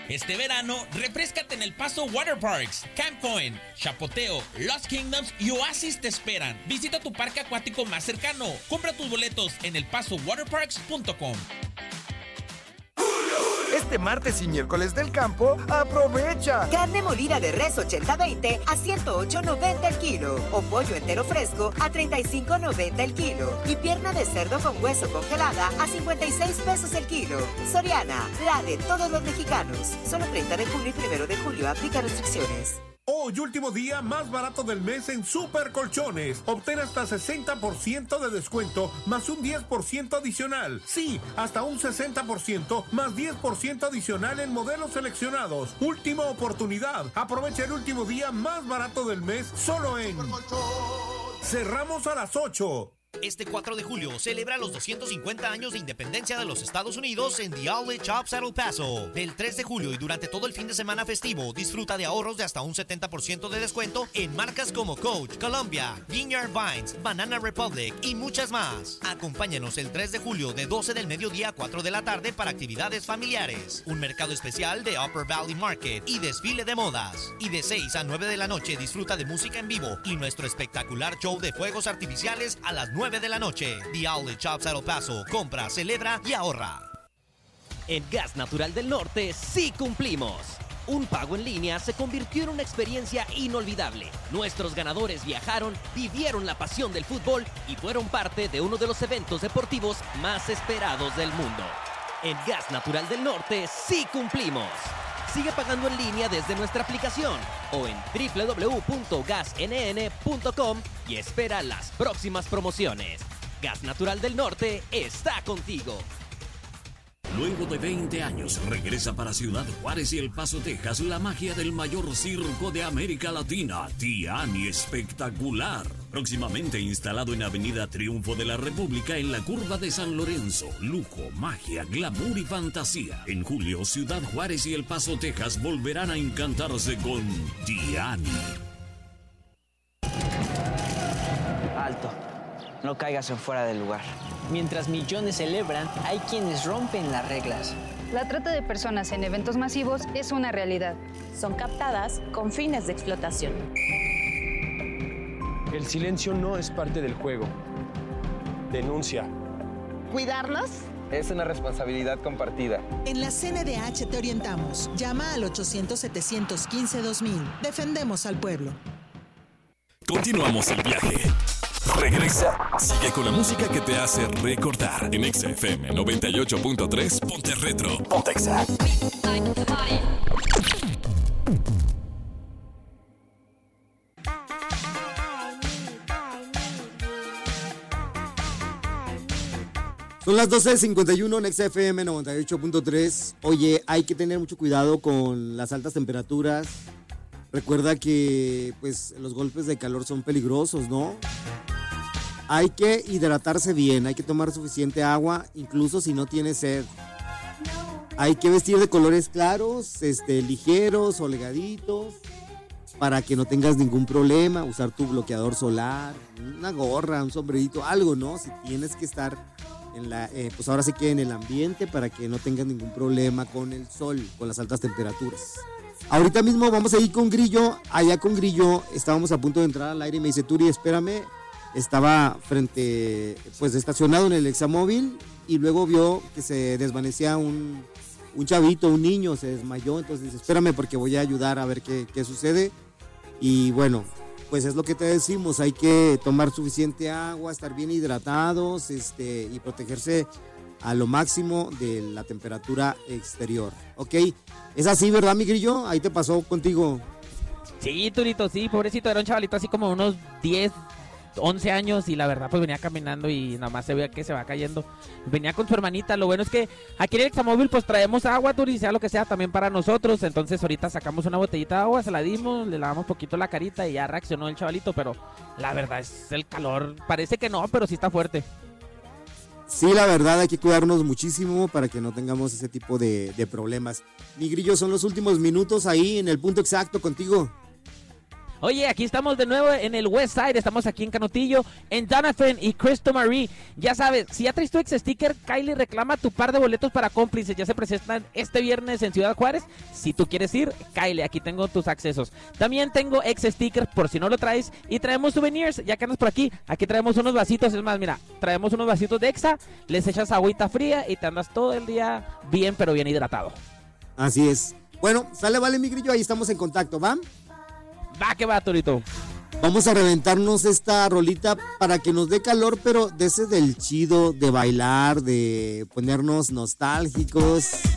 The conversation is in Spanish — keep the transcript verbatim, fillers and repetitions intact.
Este verano, refréscate en El Paso Water Parks, Camp Cohen, Chapoteo, Lost Kingdoms y Oasis te esperan. Visita tu parque acuático más cercano. Compra tus boletos en el paso water parks punto com. Este martes y miércoles del campo, aprovecha. Carne molida de res ochenta veinte a ciento ocho noventa el kilo. O pollo entero fresco a treinta y cinco noventa el kilo. Y pierna de cerdo con hueso congelada a cincuenta y seis pesos el kilo. Soriana, la de todos los mexicanos. Solo treinta de junio y primero de julio. Aplica restricciones. Hoy, último día más barato del mes en Super Colchones. Obtén hasta sesenta por ciento de descuento más un diez por ciento adicional. Sí, hasta un sesenta por ciento más diez por ciento adicional en modelos seleccionados. Última oportunidad. Aprovecha el último día más barato del mes solo en... Cerramos a las ocho. Este cuatro de julio celebra los doscientos cincuenta años de independencia de los Estados Unidos en The Outlet Shops at El Paso. Del tres de julio y durante todo el fin de semana festivo, disfruta de ahorros de hasta un setenta por ciento de descuento en marcas como Coach, Columbia, Vineyard Vines, Banana Republic y muchas más. Acompáñanos el tres de julio de doce del mediodía a cuatro de la tarde para actividades familiares, un mercado especial de Upper Valley Market y desfile de modas. Y de seis a nueve de la noche disfruta de música en vivo y nuestro espectacular show de fuegos artificiales a las nueve de la noche. The Outlet Shops at El Paso. Compra, celebra y ahorra. En Gas Natural del Norte sí cumplimos. Un pago en línea se convirtió en una experiencia inolvidable. Nuestros ganadores viajaron, vivieron la pasión del fútbol y fueron parte de uno de los eventos deportivos más esperados del mundo. En Gas Natural del Norte sí cumplimos. Sigue pagando en línea desde nuestra aplicación o en doble u doble u doble u punto gas n n punto com y espera las próximas promociones. Gas Natural del Norte está contigo. Luego de veinte años, regresa para Ciudad Juárez y El Paso, Texas, la magia del mayor circo de América Latina, Tiani Espectacular. Próximamente instalado en Avenida Triunfo de la República, en la curva de San Lorenzo. Lujo, magia, glamour y fantasía. En julio, Ciudad Juárez y El Paso, Texas, volverán a encantarse con Tiani. Alto. No caigas en fuera del lugar. Mientras millones celebran, hay quienes rompen las reglas. La trata de personas en eventos masivos es una realidad. Son captadas con fines de explotación. El silencio no es parte del juego. Denuncia. ¿Cuidarnos? Es una responsabilidad compartida. En la C N D H te orientamos. Llama al ochocientos, setecientos quince, dos mil. Defendemos al pueblo. Continuamos el viaje. Regresa. Sigue con la música que te hace recordar. En X F M noventa y ocho punto tres, ponte retro. Ponte Exa. Son las doce cincuenta y uno en X F M noventa y ocho punto tres. Oye, hay que tener mucho cuidado con las altas temperaturas. Recuerda que pues los golpes de calor son peligrosos, ¿no? Hay que hidratarse bien, hay que tomar suficiente agua, incluso si no tienes sed. Hay que vestir de colores claros, este, ligeros, holgaditos, para que no tengas ningún problema. Usar tu bloqueador solar, una gorra, un sombrerito, algo, ¿no? Si tienes que estar en la, eh, pues ahora sí que en el ambiente para que no tengas ningún problema con el sol, con las altas temperaturas. Ahorita mismo vamos a ir con Grillo. Allá con Grillo estábamos a punto de entrar al aire y me dice, Turi, espérame. Estaba frente, pues estacionado en el Examóvil y luego vio que se desvanecía un, un chavito, un niño, se desmayó. Entonces dice, espérame porque voy a ayudar a ver qué, qué sucede. Y bueno, pues es lo que te decimos, hay que tomar suficiente agua, estar bien hidratados este, y protegerse a lo máximo de la temperatura exterior, ¿ok? Es así, ¿verdad, mi Grillo? Ahí te pasó contigo. Sí, Turito, sí, pobrecito, era un chavalito así como unos diez, once años y la verdad pues venía caminando y nada más se veía que se va cayendo. Venía con su hermanita. Lo bueno es que aquí en el Examóvil pues traemos agua, Turi, sea lo que sea también para nosotros. Entonces ahorita sacamos una botellita de agua, se la dimos, le lavamos poquito la carita y ya reaccionó el chavalito, pero la verdad es el calor, parece que no, pero sí está fuerte. Sí, la verdad hay que cuidarnos muchísimo para que no tengamos ese tipo de, de problemas. Mi Grillo, son los últimos minutos ahí en el punto exacto contigo. Oye, aquí estamos de nuevo en el West Side, estamos aquí en Canutillo, en Doniphan y Cristo Marie. Ya sabes, si ya traes tu ex sticker, Kylie reclama tu par de boletos para Cómplices. Ya se presentan este viernes en Ciudad Juárez. Si tú quieres ir, Kylie, aquí tengo tus accesos. También tengo ex sticker por si no lo traes. Y traemos souvenirs, ya que andas por aquí. Aquí traemos unos vasitos, es más, mira, traemos unos vasitos de Exa, les echas agüita fría y te andas todo el día bien, pero bien hidratado. Así es. Bueno, sale, vale, mi grillo, ahí estamos en contacto, ¿va? Va que va, Torito. Vamos a reventarnos esta rolita para que nos dé calor, pero de ese del chido, de bailar, de ponernos nostálgicos.